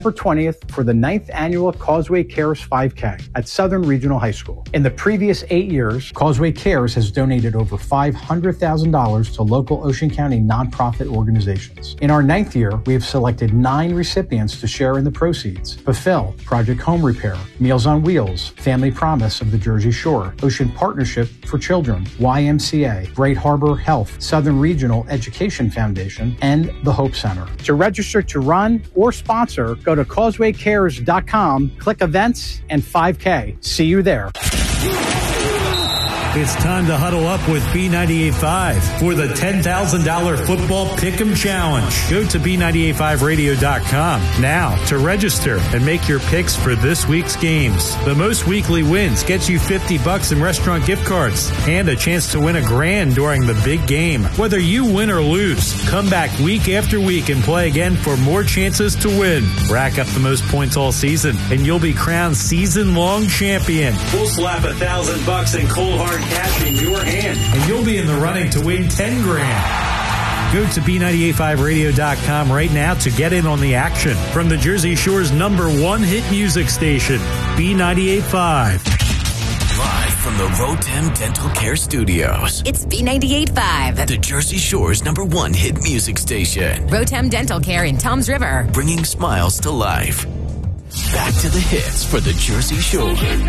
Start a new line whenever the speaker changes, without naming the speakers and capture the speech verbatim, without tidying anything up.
November twentieth for the ninth annual Causeway Cares five K at Southern Regional High School. In the previous eight years, Causeway Cares has donated over five hundred thousand dollars to local Ocean County nonprofit organizations. In our ninth year, we have selected nine recipients to share in the proceeds: Fulfill, Project Home Repair, Meals on Wheels, Family Promise of the Jersey Shore, Ocean Partnership for Children, Y M C A, Bright Harbor Health, Southern Regional Education Foundation, and the Hope Center. To register to run or sponsor, go to causeway cares dot com, click events and five K. See you there.
It's time to huddle up with B ninety-eight point five for the ten thousand dollars Football Pick'em Challenge. Go to B ninety-eight point five radio dot com now to register and make your picks for this week's games. The most weekly wins gets you fifty bucks in restaurant gift cards and a chance to win a grand during the big game. Whether you win or lose, come back week after week and play again for more chances to win. Rack up the most points all season and you'll be crowned season-long champion. We'll slap a thousand bucks in cold hard cash in your hand, and you'll be in the running to win ten grand. Go to B ninety-eight point five radio dot com right now to get in on the action. From the Jersey Shore's number one hit music station, B ninety-eight point five.
Live from the Rotem Dental Care Studios.
It's B ninety-eight point five.
The Jersey Shore's number one hit music station.
Rotem Dental Care in Toms River.
Bringing smiles to life. Back to the hits for the Jersey Shore.